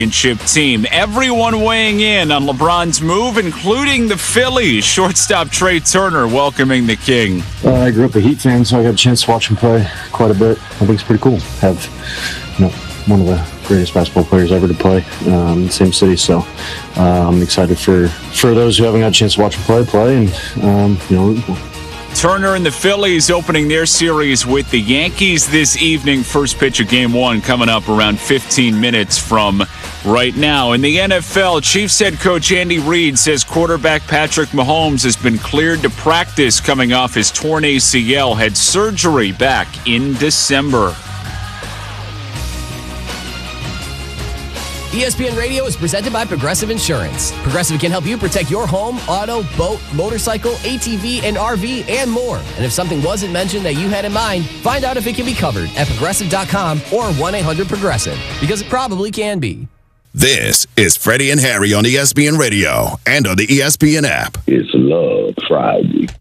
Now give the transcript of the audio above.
championship team. Everyone weighing in on LeBron's move, including the Phillies. Shortstop Trey Turner welcoming the King. I grew up a Heat fan, so I got a chance to watch him play quite a bit. I think it's pretty cool. Have one of the greatest basketball players ever to play in the same city. So I'm excited for those who haven't got a chance to watch him play, and Turner and the Phillies opening their series with the Yankees this evening. First pitch of Game 1 coming up around 15 minutes from right now. In the NFL, Chiefs head coach Andy Reid says quarterback Patrick Mahomes has been cleared to practice coming off his torn ACL. Had surgery back in December. ESPN Radio is presented by Progressive Insurance. Progressive can help you protect your home, auto, boat, motorcycle, ATV, and RV, and more. And if something wasn't mentioned that you had in mind, find out if it can be covered at Progressive.com or 1-800-PROGRESSIVE, because it probably can be. This is Freddie and Harry on ESPN Radio and on the ESPN app. It's Love Friday.